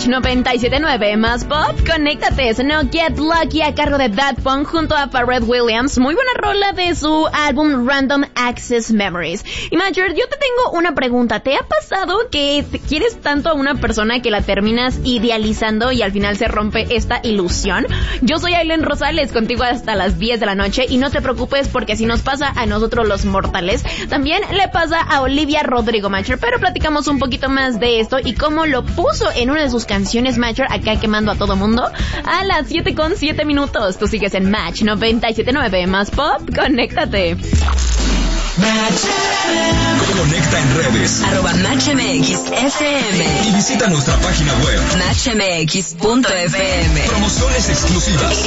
Match 97.9 más pop. Conéctate, es No Get Lucky a cargo de Daft Punk junto a Pharrell Williams. Muy buena rola de su álbum Random Access Memories. Y Major, yo te tengo una pregunta. ¿Te ha pasado que quieres tanto a una persona que la terminas idealizando y al final se rompe esta ilusión? Yo soy Aileen Rosales, contigo hasta las 10 de la noche, y no te preocupes porque si nos pasa a nosotros los mortales, también le pasa a Olivia Rodrigo, Major. Pero platicamos un poquito más de esto y cómo lo puso en una de sus canciones, Major, acá quemando a todo mundo a las 7:07. Tú sigues en Match 97.9 más pop. Conéctate. Conecta en redes @MatchMXFM y visita nuestra página web MatchMX.fm. Promociones exclusivas.